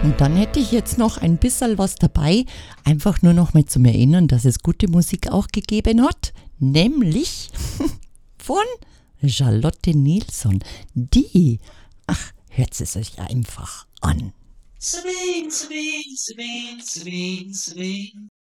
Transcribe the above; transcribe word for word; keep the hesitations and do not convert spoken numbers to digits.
Und dann hätte ich jetzt noch ein bisschen was dabei, einfach nur noch mal zum Erinnern, dass es gute Musik auch gegeben hat, nämlich von Charlotte Nilsson. Die, ach, hört es euch einfach an. Sabine, Sabine, Sabine, Sabine, Sabine.